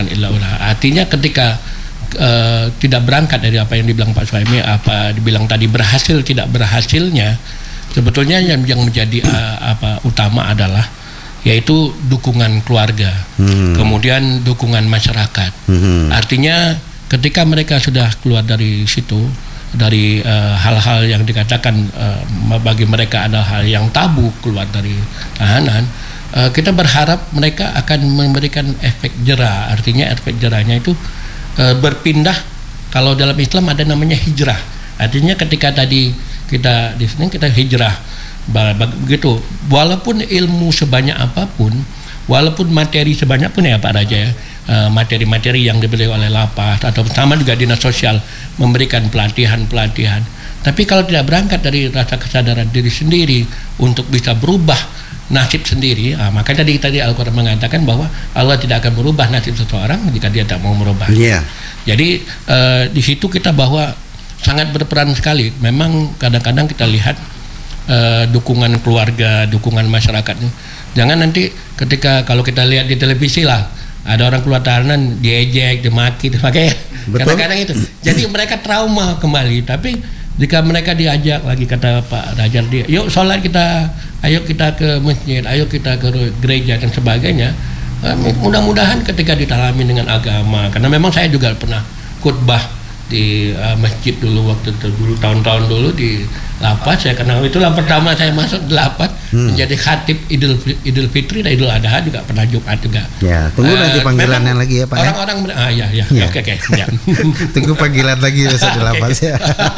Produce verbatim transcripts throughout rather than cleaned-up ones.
tawakkalna illa Allah. Artinya ketika uh, tidak berangkat dari apa yang dibilang Pak Suhaimi, apa dibilang tadi berhasil tidak berhasilnya, sebetulnya yang yang menjadi uh, apa utama adalah yaitu dukungan keluarga, hmm. kemudian dukungan masyarakat. Hmm. Artinya ketika mereka sudah keluar dari situ, dari uh, hal-hal yang dikatakan uh, bagi mereka adalah hal yang tabu keluar dari tahanan, uh, kita berharap mereka akan memberikan efek jerah. Artinya efek jerahnya itu uh, berpindah. Kalau dalam Islam ada namanya hijrah. Artinya ketika tadi kita di sini kita hijrah, begitu. Walaupun ilmu sebanyak apapun, walaupun materi sebanyak pun ya Pak Raja ya, materi-materi yang diberi oleh Lapas atau sama juga dinas sosial memberikan pelatihan-pelatihan, tapi kalau tidak berangkat dari rasa kesadaran diri sendiri untuk bisa berubah nasib sendiri, nah, makanya tadi tadi Al-Quran mengatakan bahwa Allah tidak akan merubah nasib seseorang jika dia tak mau merubah. Yeah. Jadi uh, di situ kita bahwa sangat berperan sekali. Memang kadang-kadang kita lihat uh, dukungan keluarga, dukungan masyarakat. Jangan nanti ketika kalau kita lihat di televisi lah, ada orang keluar tahanan diejek, dimaki, makanya kadang-kadang itu. Jadi mereka trauma kembali. Tapi jika mereka diajak lagi, kata Pak Rajar, dia, yuk sholat kita, ayo kita ke masjid, ayo kita ke gereja dan sebagainya. Mudah-mudahan ketika ditalami dengan agama, karena memang saya juga pernah khutbah di uh, masjid dulu waktu itu dulu tahun-tahun dulu di Lapas, saya kenal, itulah pertama saya masuk di Lapas, hmm. menjadi khatib Idul Idul Fitri dan Idul Adha, juga pernah Jumat juga. Ya, tunggu uh, nanti panggilannya lagi ya Pak. Orang-orang ya? ah ya ya, ya. oke oke. Ya. Tunggu panggilan lagi besok di Lapas ya.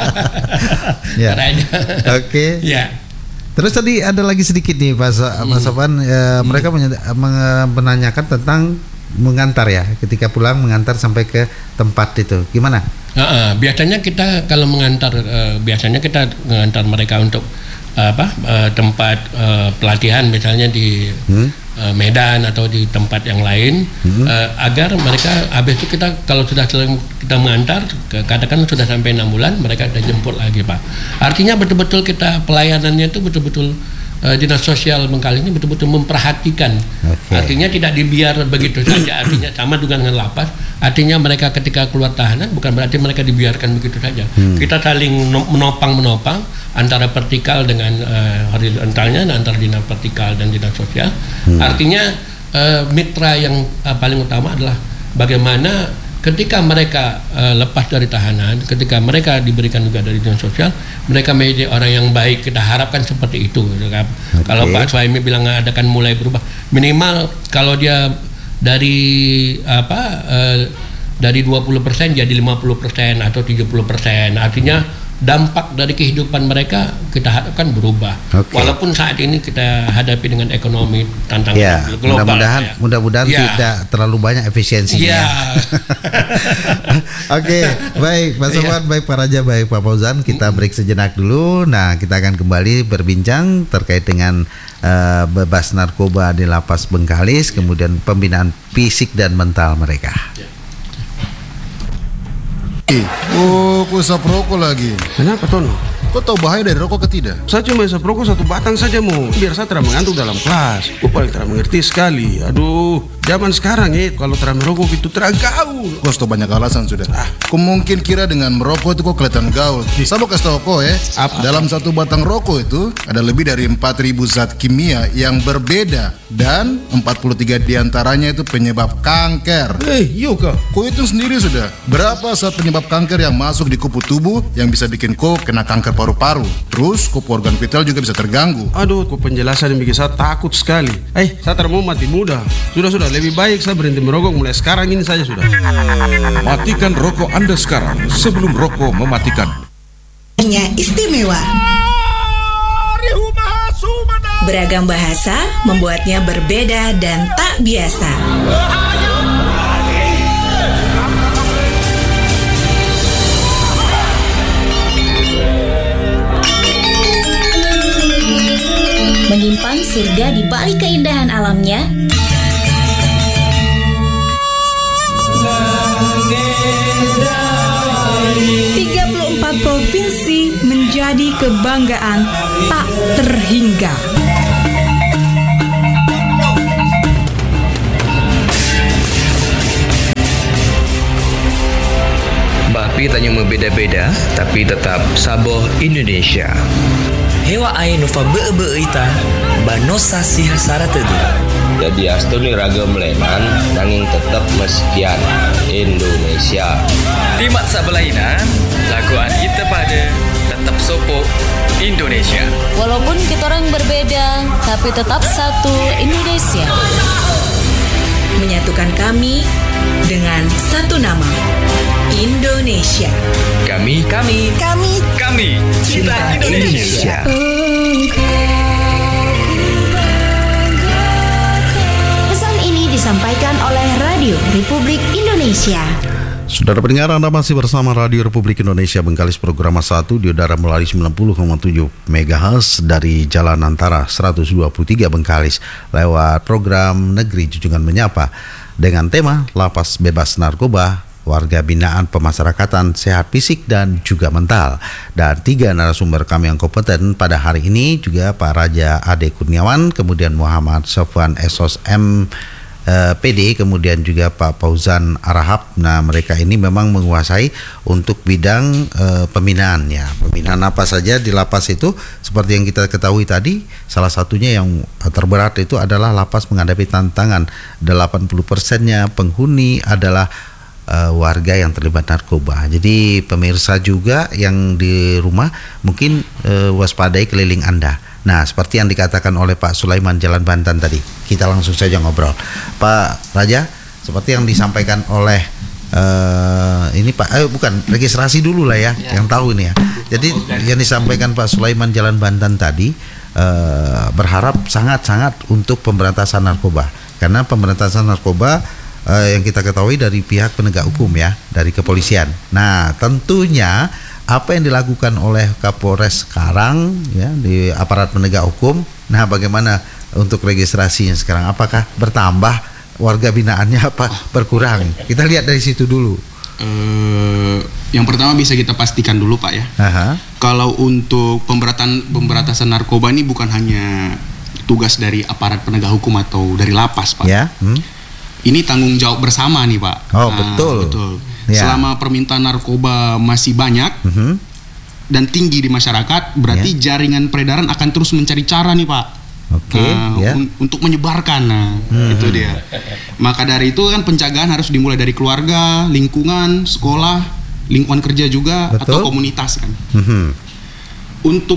Ya. Oke. Ya. Terus tadi ada lagi sedikit nih Pak Mas Sofwan, hmm. eh, mereka hmm. menanyakan tentang mengantar ya, ketika pulang mengantar sampai ke tempat itu gimana? Uh, uh, biasanya kita kalau mengantar, uh, biasanya kita mengantar mereka untuk uh, apa uh, tempat uh, pelatihan misalnya di hmm? uh, Medan atau di tempat yang lain, hmm. uh, agar mereka habis itu kita kalau sudah kita mengantar, katakan sudah sampai enam bulan, mereka sudah jemput lagi Pak. Artinya betul-betul kita pelayanannya itu betul-betul Uh, dinas sosial Bengkali ini betul-betul memperhatikan. Okay. Artinya tidak dibiar begitu saja. Artinya sama juga dengan Lapas. Artinya mereka ketika keluar tahanan bukan berarti mereka dibiarkan begitu saja. Hmm. Kita saling menopang-menopang antara vertikal dengan uh, horizontalnya, antara dinas vertikal dan dinas sosial. Hmm. Artinya uh, mitra yang uh, paling utama adalah bagaimana ketika mereka uh, lepas dari tahanan, ketika mereka diberikan juga dari dinas sosial, mereka menjadi orang yang baik. Kita harapkan seperti itu. Okay. Kalau Pak Suhaimi bilang akan mulai berubah, minimal kalau dia dari apa uh, dari dua puluh persen jadi lima puluh persen atau tujuh puluh persen, artinya dampak dari kehidupan mereka kita harapkan berubah. Okay. Walaupun saat ini kita hadapi dengan ekonomi tantangan ya, global. Mudah-mudahan, ya. mudah-mudahan ya. tidak terlalu banyak efisiensinya. Ya. Oke, okay, baik Pak Sofwan, ya. baik Pak Raja, baik Pak Fauzan, kita break sejenak dulu. Nah, kita akan kembali berbincang terkait dengan uh, bebas narkoba di Lapas Bengkalis, kemudian pembinaan fisik dan mental mereka. Ya. Oh, kau isap rokok lagi. Kenapa Tono? Kau tahu bahaya dari rokok ke tidak? Saya cuma isap rokok satu batang saja mau, biar saya tidak mengantuk dalam kelas. Kau paling tidak mengerti sekali. Aduh, zaman sekarang ya, kalau tidak merokok itu tidak gaul. Kau sudah banyak alasan sudah. Ah. Kau mungkin kira dengan merokok itu kau kelihatan gaul. Saya mau kasih tahu kau ya, apa? Dalam satu batang rokok itu ada lebih dari empat ribu zat kimia yang berbeda, dan empat puluh tiga diantaranya itu penyebab kanker. Eh, hey, yuk kau. Kau itu sendiri sudah. Berapa zat penyebab kanker yang masuk di kupu tubuh yang bisa bikin kau kena kanker paru-paru. Terus kupu organ vital juga bisa terganggu. Aduh, kau penjelasan yang bikin saya takut sekali. Eh, saya tidak mau mati muda. Sudah sudah, lebih baik saya berhenti merokok mulai sekarang ini saja sudah. Matikan rokok Anda sekarang sebelum rokok mematikan. Hanya istimewa. Beragam bahasa membuatnya berbeda dan tak biasa. Menyimpan surga di balik keindahan alamnya. tiga puluh empat provinsi menjadi kebanggaan tak terhingga. negeri tanya membeda-beda, tapi tetap saboh Indonesia. Hewa ai nufa be-be ita, banosa sih hasara tedu. Jadi astuni ragam lenan, nanging tetap meskian Indonesia. Timak sabelainan, laguan kita pada tetap sopo Indonesia. Walaupun kita orang berbeda, tapi tetap satu Indonesia. Menyatukan kami dengan satu nama, Indonesia. Kami, kami, Kami, kami cinta Indonesia. Pesan ini disampaikan oleh Radio Republik Indonesia. Saudara pendengar, Anda masih bersama Radio Republik Indonesia Bengkalis program satu di udara melalui sembilan puluh koma tujuh megahertz dari Jalan Antara seratus dua puluh tiga Bengkalis lewat program Negeri Junjungan Menyapa dengan tema Lapas Bebas Narkoba, Warga Binaan Pemasyarakatan Sehat Fisik dan juga Mental. Dan tiga narasumber kami yang kompeten pada hari ini juga Pak Raja Ade Kurniawan, kemudian Muhammad Sofwan Esos M P D, kemudian juga Pak Fauzan Arahab. Nah, mereka ini memang menguasai untuk bidang uh, pembinaan ya. Pembinaan apa saja di lapas itu seperti yang kita ketahui tadi, salah satunya yang terberat itu adalah lapas menghadapi tantangan delapan puluh persennya penghuni adalah uh, warga yang terlibat narkoba. Jadi pemirsa juga yang di rumah mungkin uh, waspadai keliling Anda. Nah, seperti yang dikatakan oleh Pak Sulaiman Jalan Banten tadi, kita langsung saja ngobrol. Pak Raja, seperti yang disampaikan oleh uh, ini Pak, eh bukan, registrasi dulu lah ya, ya. Yang tahu ini ya. Jadi yang disampaikan Pak Sulaiman Jalan Banten tadi uh, berharap sangat-sangat untuk pemberantasan narkoba, karena pemberantasan narkoba uh, yang kita ketahui dari pihak penegak hukum ya, dari kepolisian. Nah, tentunya apa yang dilakukan oleh Kapolres sekarang ya di aparat penegak hukum, nah bagaimana untuk registrasinya sekarang? Apakah bertambah warga binaannya apa berkurang? Kita lihat dari situ dulu. Uh, yang pertama bisa kita pastikan dulu Pak ya. Aha. Kalau untuk pemberatan pemberantasan narkoba ini bukan hanya tugas dari aparat penegak hukum atau dari lapas Pak. Ya. Hmm. Ini tanggung jawab bersama nih Pak. Oh nah, betul. Betul. Ya. Selama permintaan narkoba masih banyak uh-huh. dan tinggi di masyarakat, berarti ya. jaringan peredaran akan terus mencari cara nih Pak. Oke. Okay, nah, ya. un- untuk menyebarkan, nah uh-huh. itu dia. Maka dari itu kan pencegahan harus dimulai dari keluarga, lingkungan, sekolah, lingkungan kerja juga, betul. Atau komunitas kan. Uh-huh. Untuk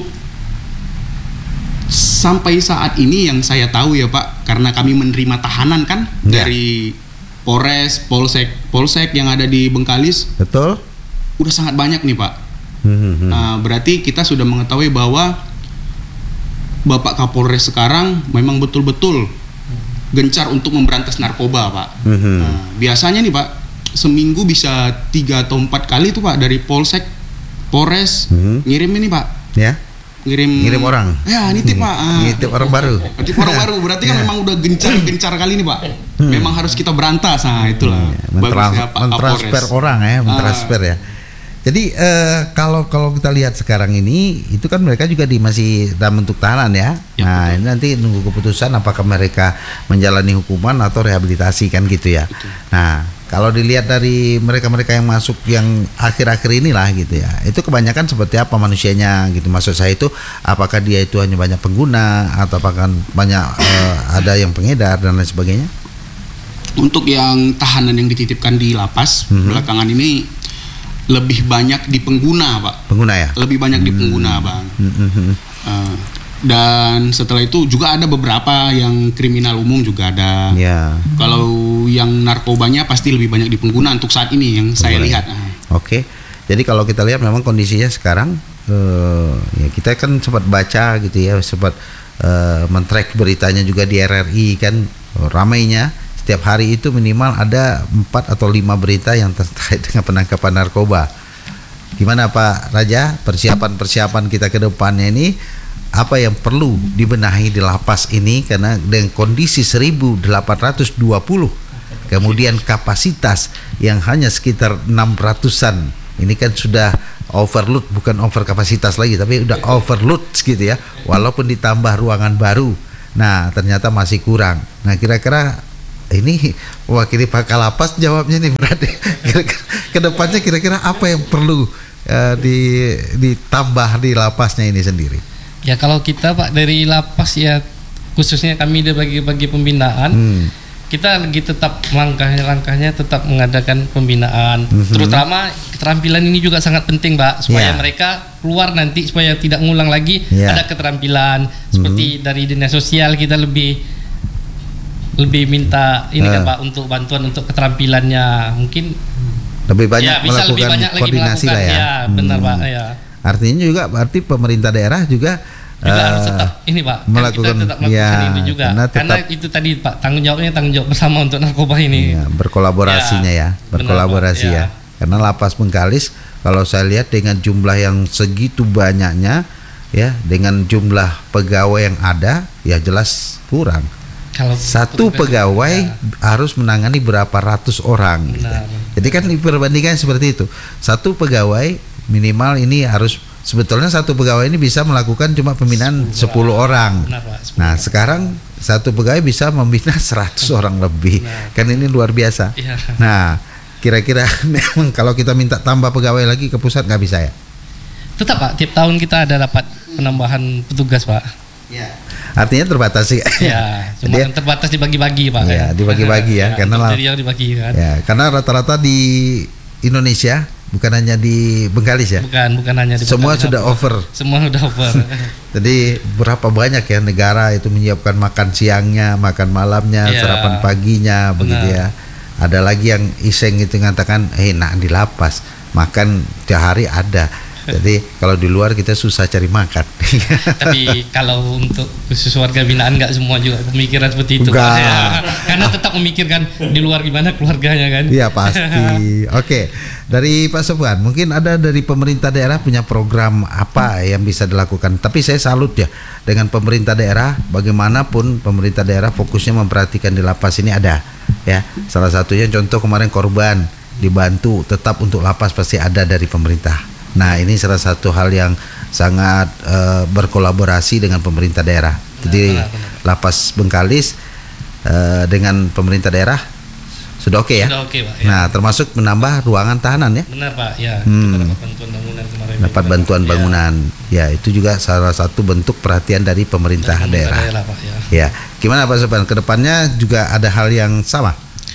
sampai saat ini yang saya tahu ya Pak, karena kami menerima tahanan kan ya. dari Polres, Polsek, Polsek yang ada di Bengkalis. Betul. Udah sangat banyak nih Pak. Hmm. Nah, berarti kita sudah mengetahui bahwa Bapak Kapolres sekarang memang betul-betul gencar untuk memberantas narkoba Pak. Hmm. Nah, biasanya nih Pak, seminggu bisa tiga atau empat kali tuh Pak dari Polsek, Polres hmm. ngirim ini Pak. Ya. Ngirim ngirim orang. Ya, nitip Pak. Ah. Nitip orang baru. Nitip orang baru. Berarti kan memang udah gencar-gencar kali ini Pak. Hmm. Memang harus kita berantas. Nah, itulah. Mentrans- mentransfer orang ya, mentransfer ah. ya. Jadi eh, kalau kalau kita lihat sekarang ini, itu kan mereka juga di masih dalam bentuk tahanan ya. ya nah, betul. Ini nanti nunggu keputusan apakah mereka menjalani hukuman atau rehabilitasi kan gitu ya. Betul. Nah, kalau dilihat dari mereka-mereka yang masuk yang akhir-akhir inilah gitu ya, itu kebanyakan seperti apa manusianya gitu. Maksud saya itu apakah dia itu hanya banyak pengguna atau apakah banyak uh, ada yang pengedar dan lain sebagainya? Untuk yang tahanan yang dititipkan di lapas mm-hmm. belakangan ini lebih banyak di pengguna Pak. Pengguna ya? Lebih banyak mm-hmm. di pengguna Bang. Mm-hmm. Uh, Dan setelah itu juga ada beberapa yang kriminal umum juga ada. Ya. Kalau yang narkobanya pasti lebih banyak di pengguna untuk saat ini yang Boleh. saya lihat. Oke. Jadi kalau kita lihat memang kondisinya sekarang, uh, ya kita kan sempat baca gitu ya, sempat uh, men-track beritanya juga di R R I kan, ramainya setiap hari itu minimal ada empat atau lima berita yang terkait dengan penangkapan narkoba. Gimana Pak Raja persiapan-persiapan kita ke depannya ini? Apa yang perlu dibenahi di lapas ini, karena dengan kondisi seribu delapan ratus dua puluh kemudian kapasitas yang hanya sekitar enam ratusan, ini kan sudah overload, bukan over kapasitas lagi tapi udah overload gitu ya, walaupun ditambah ruangan baru, nah ternyata masih kurang. Nah kira-kira ini mewakili Pak Kalapas jawabnya nih berarti. Kedepannya kira-kira apa yang perlu uh, di, ditambah di lapasnya ini sendiri? Ya kalau kita Pak dari lapas ya khususnya kami dari bagi pembinaan, hmm. kita lagi tetap langkahnya-langkahnya tetap mengadakan pembinaan, mm-hmm. terutama keterampilan ini juga sangat penting Pak supaya yeah. mereka keluar nanti supaya tidak ngulang lagi yeah. ada keterampilan mm-hmm. seperti dari dinas sosial kita lebih lebih minta ini uh. kan Pak untuk bantuan untuk keterampilannya mungkin lebih banyak ya, bisa melakukan lebih banyak koordinasi lagi lah ya. Ya benar hmm. Pak ya. Artinya juga berarti pemerintah daerah juga juga uh, harus tetap ini Pak melakukan, kita tetap melakukan ya, ini juga karena, karena itu tadi Pak tanggung jawabnya tanggung jawab bersama untuk narkoba ini ya, berkolaborasinya ya, ya berkolaborasi benar, ya. ya karena lapas Bengkalis kalau saya lihat dengan jumlah yang segitu banyaknya ya dengan jumlah pegawai yang ada ya jelas kurang. Kalau satu pegawai ya. harus menangani berapa ratus orang gitu. Jadi kan diperbandingkan seperti itu. Satu pegawai minimal ini harus sebetulnya satu pegawai ini bisa melakukan cuma pembinaan sepuluh orang. Benar, Pak, sepuluh. Nah, sekarang satu pegawai bisa membina seratus orang lebih. Benar. Kan ini luar biasa. Ya. Nah, kira-kira memang kalau kita minta tambah pegawai lagi ke pusat nggak bisa ya? Tetap Pak, tiap tahun kita ada dapat penambahan petugas Pak. Ya. Artinya terbatas sih. Ya, cuma Dia, terbatas dibagi-bagi Pak. Ya, dibagi-bagi ya, ya karena lah. Dibagi, kan? Ya, karena rata-rata di Indonesia bukan hanya di Bengkalis ya. Bukan, bukan hanya di Semua Bengkalis, sudah apa? over. Semua sudah over. Jadi berapa banyak ya negara itu menyiapkan makan siangnya, makan malamnya, ya, sarapan paginya, benar. Begitu ya. Ada lagi yang iseng itu mengatakan, "Eh, nak di lapas makan tiap hari ada." Jadi kalau di luar kita susah cari makan. Tapi kalau untuk khusus warga binaan nggak semua juga pemikiran seperti itu. Ya, karena tetap memikirkan di luar gimana keluarganya kan. Iya pasti. Oke, dari Pak Sofwan, mungkin ada dari pemerintah daerah punya program apa yang bisa dilakukan. Tapi saya salut ya dengan pemerintah daerah. Bagaimanapun pemerintah daerah fokusnya memperhatikan di lapas ini ada. Ya, salah satunya contoh kemarin korban dibantu tetap untuk lapas pasti ada dari pemerintah. Nah ini salah satu hal yang sangat uh, berkolaborasi dengan pemerintah daerah. Jadi benar, benar. Lapas Bengkalis uh, dengan pemerintah daerah sudah oke okay ya. Sudah oke okay, Pak. Ya. Nah termasuk menambah ruangan tahanan ya. Benar Pak. Ya. Hmm. Kita dapat bantuan bangunan kemarin. Dapat bantuan ya. bangunan. Ya itu juga salah satu bentuk perhatian dari pemerintah dari daerah. daerah Pak, ya. ya. Gimana Pak Sopan? Kedepannya juga ada hal yang sama.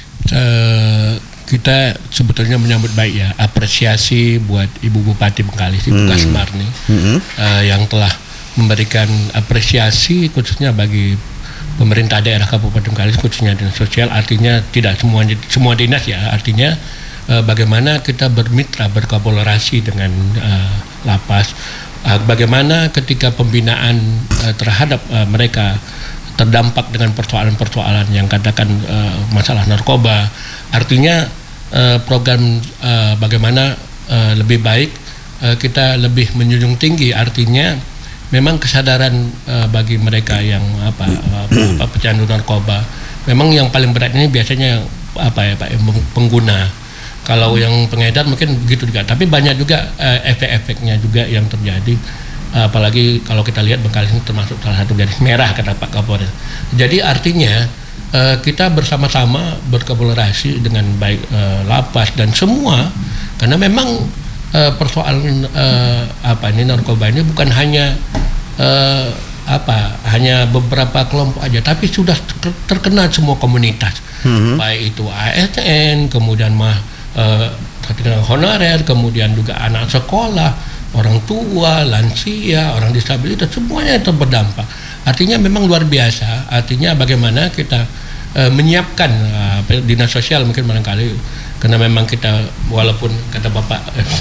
Uh, kita sebetulnya menyambut baik ya, apresiasi buat Ibu Bupati Bengkalis, Ibu hmm. Kasmarni hmm. uh, yang telah memberikan apresiasi khususnya bagi pemerintah daerah Kabupaten Bengkalis khususnya dinas sosial. Artinya tidak semua semua dinas ya, artinya uh, bagaimana kita bermitra berkolaborasi dengan uh, lapas, uh, bagaimana ketika pembinaan uh, terhadap uh, mereka terdampak dengan persoalan-persoalan yang katakan uh, masalah narkoba, artinya uh, program uh, bagaimana uh, lebih baik uh, kita lebih menjunjung tinggi, artinya memang kesadaran uh, bagi mereka yang apa, apa, apa pecandu narkoba, memang yang paling berat ini biasanya apa ya Pak, pengguna. Kalau yang pengedar mungkin begitu juga, tapi banyak juga uh, efek-efeknya juga yang terjadi. Apalagi kalau kita lihat Bengkalis ini termasuk salah satu garis merah kata Pak Kapolres. Jadi artinya uh, kita bersama-sama berkolaborasi dengan baik uh, lapas dan semua, karena memang uh, persoalan uh, apa ini narkoba ini bukan hanya uh, apa hanya beberapa kelompok aja, tapi sudah ter terkena semua komunitas, mm-hmm. baik itu A S N, kemudian mah uh, honorer, kemudian juga anak sekolah, orang tua, lansia, orang disabilitas, semuanya itu berdampak. Artinya memang luar biasa. Artinya bagaimana kita uh, menyiapkan uh, dinas sosial mungkin barangkali, karena memang kita walaupun kata Bapak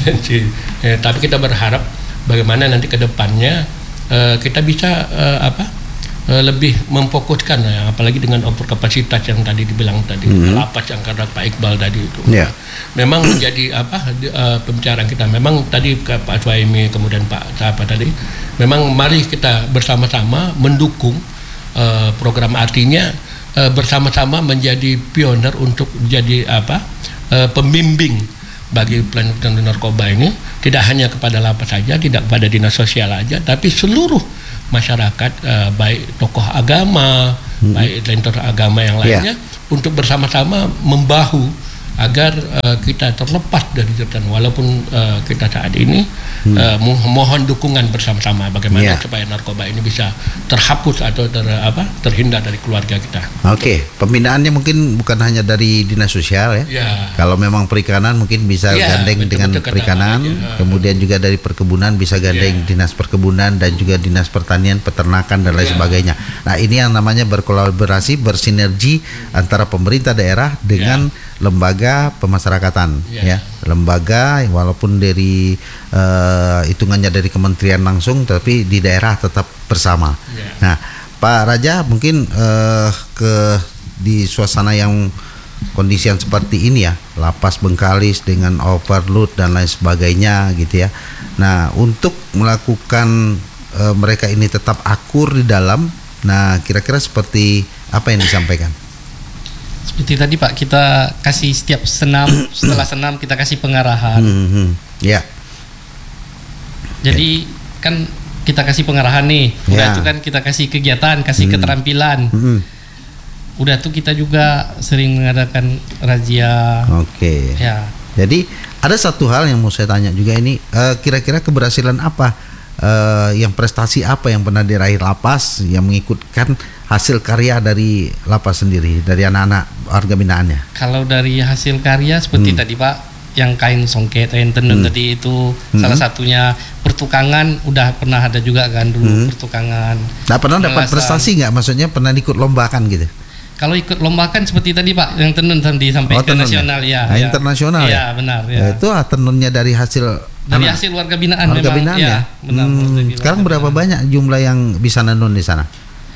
eh, tapi kita berharap bagaimana nanti ke depannya uh, kita bisa uh, apa uh, lebih memfokuskan ya, apalagi dengan overkapasitas yang tadi dibilang tadi, hmm. lapas yang kata Pak Iqbal tadi itu. Yeah. Memang menjadi apa uh, pembicaraan kita. Memang tadi ke Pak Suhaimi kemudian Pak apa tadi, memang mari kita bersama-sama mendukung uh, program, artinya uh, bersama-sama menjadi pioner untuk menjadi apa uh, pembimbing bagi pelanjutan narkoba ini, tidak hanya kepada lapas saja, tidak kepada dinas sosial aja, tapi seluruh masyarakat, uh, baik tokoh agama, hmm. baik lintas agama yang lainnya, yeah. untuk bersama-sama membahu agar uh, kita terlepas dari jeratan, walaupun uh, kita saat ini hmm. uh, mohon dukungan bersama-sama bagaimana yeah. supaya narkoba ini bisa terhapus atau ter, apa, terhindar dari keluarga kita. Oke, okay. Pembinaannya mungkin bukan hanya dari dinas sosial ya. Yeah. Kalau memang perikanan mungkin bisa yeah, gandeng betul, dengan betul, perikanan, ya. Kemudian juga dari perkebunan bisa gandeng yeah. dinas perkebunan dan juga dinas pertanian, peternakan dan lain yeah. sebagainya. Nah ini yang namanya berkolaborasi, bersinergi antara pemerintah daerah dengan yeah. lembaga pemasyarakatan yeah. ya, lembaga walaupun dari uh, hitungannya dari kementerian langsung tapi di daerah tetap bersama. Yeah. Nah, Pak Raja mungkin uh, ke di suasana yang kondisi yang seperti ini ya, lapas Bengkalis dengan overload dan lain sebagainya gitu ya. Nah, untuk melakukan uh, mereka ini tetap akur di dalam, nah kira-kira seperti apa yang disampaikan? Seperti tadi Pak, kita kasih setiap senam, setelah senam kita kasih pengarahan. Hmm, ya. Yeah. Jadi yeah. kan kita kasih pengarahan nih, udah yeah. itu kan kita kasih kegiatan, kasih hmm. keterampilan. Hmm. Udah tuh kita juga sering mengadakan razia. Oke. Okay. Ya. Jadi ada satu hal yang mau saya tanya juga ini, uh, kira-kira keberhasilan apa, uh, yang prestasi apa yang pernah diraih lapas yang mengikutkan hasil karya dari lapas sendiri, dari anak-anak warga binaannya? Kalau dari hasil karya seperti hmm. tadi Pak, yang kain songket, kain tenun hmm. tadi itu hmm. salah satunya. Pertukangan udah pernah ada juga kan dulu hmm. pertukangan. Nah pernah dapat prestasi nggak? Maksudnya pernah ikut lombakan gitu? Kalau ikut lombakan seperti tadi Pak, yang tenun tadi sampai oh, internasional ya. Nah, ya. Internasional ya? Iya benar ya. Ya, itu tenunnya dari hasil dari anak, hasil warga binaan warga memang binaan ya. ya? Benar, hmm, sekarang berapa binaan. Banyak jumlah yang bisa nenun di sana?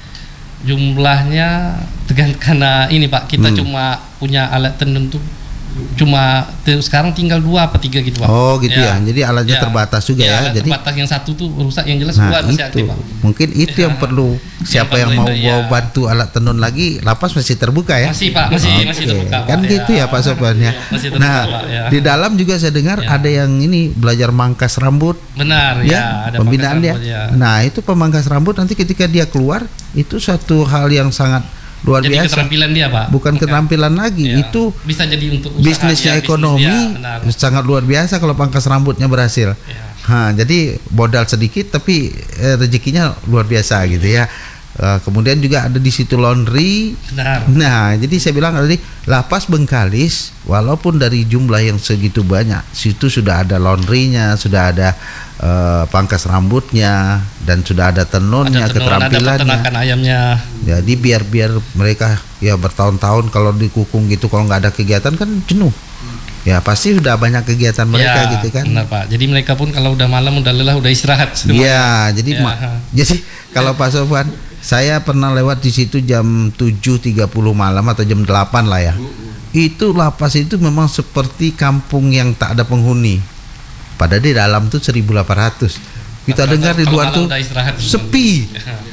Jumlahnya tergantung karena ini Pak, kita hmm. cuma punya alat tenun tuh cuma sekarang tinggal dua apa tiga gitu Pak. Oh gitu ya, ya. Jadi alatnya ya. terbatas juga ya, ya. Jadi terbatas, yang satu tuh rusak, yang jelas nah, dua masih aktif Pak. Mungkin itu ya. yang perlu siapa yang, yang mau ya. bantu alat tenun lagi, lapas masih terbuka ya? Masih Pak, masih okay. masih terbuka Kan Pak. gitu ya, ya Pak Sofwan ya. Terbuka, nah Pak, ya. di dalam juga saya dengar ya. ada yang ini belajar mangkas rambut. Benar ya, ya ada pembinaan dia. Ya. Nah itu pemangkas rambut nanti ketika dia keluar itu satu hal yang sangat luar jadi biasa. Keterampilan dia Pak. Bukan keterampilan lagi, ya. itu bisa jadi untuk bisnisnya dia, ekonomi bisnis dia, sangat luar biasa kalau pangkas rambutnya berhasil. Ya. Ha, jadi modal sedikit tapi eh, rezekinya luar biasa gitu ya. Uh, kemudian juga ada di situ laundry. Benar. Nah, jadi saya bilang tadi lapas Bengkalis walaupun dari jumlah yang segitu banyak, situ sudah ada laundrynya, sudah ada uh, pangkas rambutnya dan sudah ada tenunnya, ada tenun, keterampilannya. Ada peternakan ayamnya. Jadi biar biar mereka ya bertahun-tahun kalau dikukung gitu, kalau nggak ada kegiatan kan jenuh. Ya pasti sudah banyak kegiatan mereka ya, gitu kan. Benar Pak. Jadi mereka pun kalau udah malam udah lelah udah istirahat. Iya, jadi ya. ma- jadi kalau Pak Sofwan, saya pernah lewat di situ jam tujuh tiga puluh malam atau jam delapan lah ya. Itu lapas itu memang seperti kampung yang tak ada penghuni. Padahal di dalam tuh seribu delapan ratus. Kita kalau dengar di luar tuh sepi.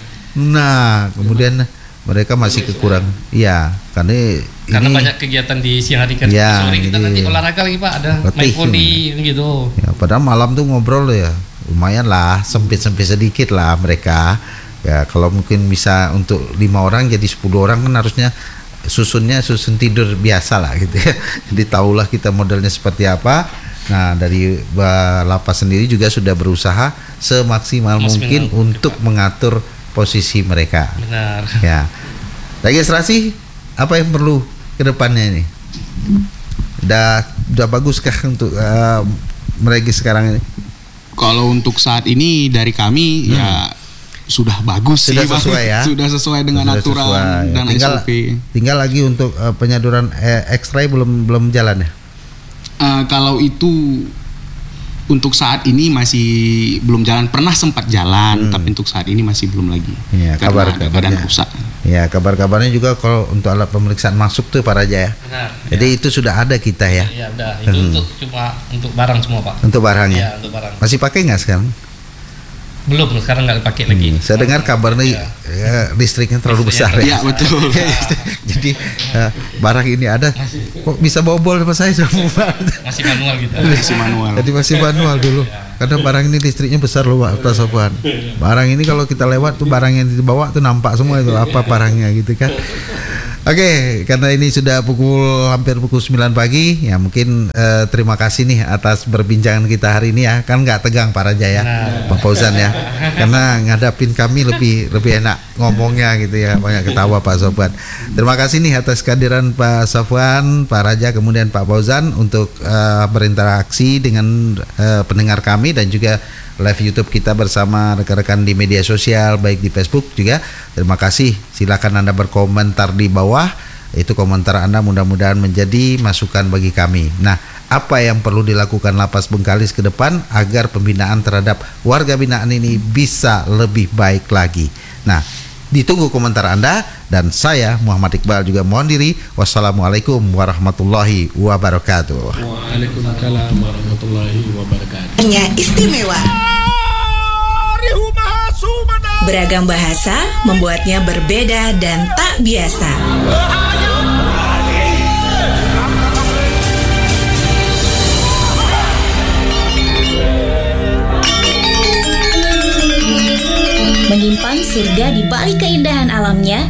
Nah, kemudian mereka masih kekurang. Iya, karena karena ini, banyak kegiatan di siang hari kan. Ya, sore kita nanti olahraga lagi Pak, ada main volley gitu. Ya, padahal malam tuh ngobrol ya. Lumayan lah, sempit-sempit sedikit lah mereka. Ya, kalau mungkin bisa untuk lima orang jadi sepuluh orang kan harusnya susunnya susun tidur biasa lah gitu ya. Jadi tahulah kita modelnya seperti apa. Nah, dari lapas sendiri juga sudah berusaha semaksimal Mas mungkin untuk Pak. mengatur posisi mereka. Benar. Ya. Registrasi apa yang perlu ke depannya ini? Udah udah baguskah untuk uh, meregis sekarang ini? Kalau untuk saat ini dari kami hmm. ya sudah bagus sudah sih, sesuai ya. Sudah sesuai dengan sudah aturan sesuai. dan tinggal, S O P. Tinggal lagi untuk uh, penyaluran eh, X-ray belum belum jalan ya? Uh, kalau itu untuk saat ini masih belum jalan, pernah sempat jalan, hmm. tapi untuk saat ini masih belum lagi. Ya, kabar kabarnya rusak. Ya, kabar-kabarnya juga kalau untuk alat pemeriksaan masuk tuh Pak Raja ya. Benar. Jadi ya. itu sudah ada kita ya. Iya, udah. Itu hmm. untuk cuma untuk barang semua Pak. Untuk barangnya. Iya, untuk barang. Masih pakai nggak sekarang? Belum, sekarang nggak dipakai lagi. Hmm, saya dengar kabarnya ya. ya, listriknya terlalu besar ya. Iya betul. Jadi uh, barang ini ada, kok bisa bobol sama saya semua. Masih manual gitu. Masih manual. Jadi masih manual dulu. Karena barang ini listriknya besar loh Pak Sofwan. Barang ini kalau kita lewat tuh barang yang dibawa tuh nampak semua itu apa barangnya gitu kan. Oke, karena ini sudah pukul hampir pukul sembilan pagi, ya mungkin eh, terima kasih nih atas perbincangan kita hari ini ya. Kan nggak tegang Pak Raja ya, nah. Pak Fauzan ya. Karena ngadapin kami lebih lebih enak ngomongnya gitu ya, banyak ketawa Pak Sobat. Terima kasih nih atas kehadiran Pak Safwan, Pak Raja, kemudian Pak Fauzan untuk eh, berinteraksi dengan eh, pendengar kami dan juga live YouTube kita bersama rekan-rekan di media sosial, baik di Facebook juga. Terima kasih. Silakan Anda berkomentar di bawah. Itu komentar Anda mudah-mudahan menjadi masukan bagi kami. Nah, apa yang perlu dilakukan Lapas Bengkalis ke depan agar pembinaan terhadap warga binaan ini bisa lebih baik lagi. Nah, ditunggu komentar Anda, dan saya Muhammad Iqbal juga mohon diri. Wassalamualaikum warahmatullahi wabarakatuh. Waalaikumsalam warahmatullahi wabarakatuh. Hanya istimewa. Beragam bahasa membuatnya berbeda dan tak biasa. Menyimpan surga di balik keindahan alamnya.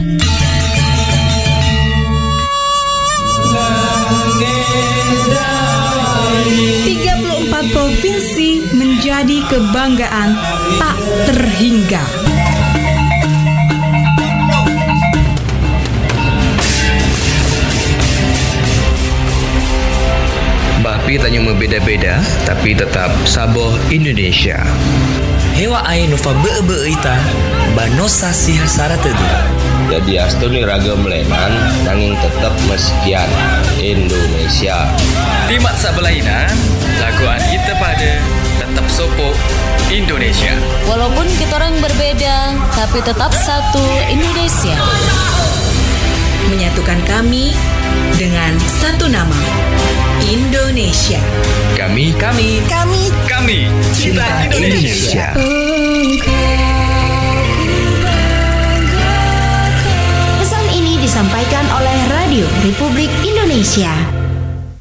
tiga puluh empat provinsi menjadi kebanggaan tak terhingga. Bapi tanya berbeda-beda, tapi tetap saboh Indonesia. Hewa ai nova beu-beu ita banosa sihasara tedu. Jadi astuni ragam lenan nanging tetap meskian Indonesia. Timak sabelainan laguan kita pada tetap sopo Indonesia. Walaupun kita orang berbeda, tapi tetap satu Indonesia. Menyatukan kami dengan satu nama, Indonesia. Kami, kami, kami, kami cinta Indonesia. Pesan ini disampaikan oleh Radio Republik Indonesia.